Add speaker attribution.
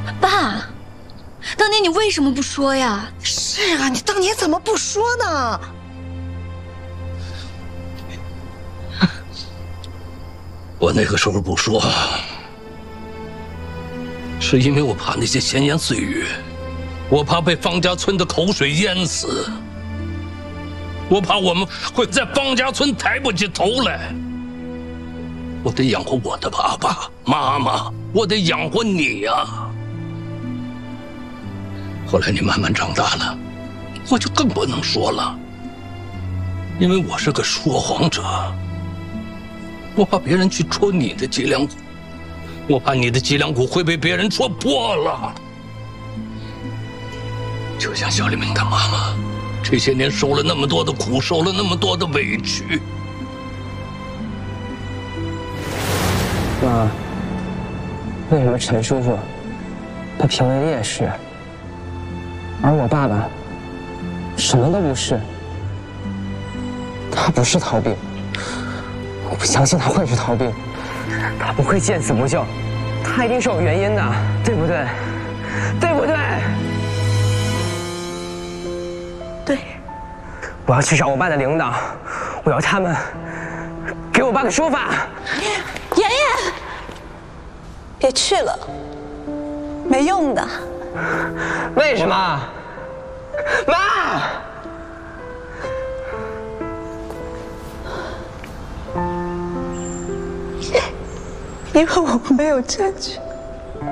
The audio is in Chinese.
Speaker 1: 爸，当年你为什么不说呀？
Speaker 2: 是啊，你当年怎么不说呢？
Speaker 3: 我那个时候不说，是因为我怕那些闲言碎语，我怕被方家村的口水淹死，我怕我们会在方家村抬不起头来。我得养活我的爸爸妈妈，我得养活你呀。后来你慢慢长大了，我就更不能说了，因为我是个说谎者。我怕别人去戳你的脊梁骨，我怕你的脊梁骨会被别人戳破了。就像小李明他妈妈，这些年受了那么多的苦，受了那么多的委屈。
Speaker 4: 妈，为什么陈叔叔被评为烈士，而我爸爸什么都不是？他不是逃兵，我不相信他会是逃兵，他不会见死不救，他一定是有原因的，对不对？对不对？
Speaker 1: 对。
Speaker 4: 我要去找我爸的领导，我要他们给我爸个说法。
Speaker 1: 妍妍，别去了，没用的。
Speaker 4: 为什么？妈！
Speaker 1: 因为我没有证据。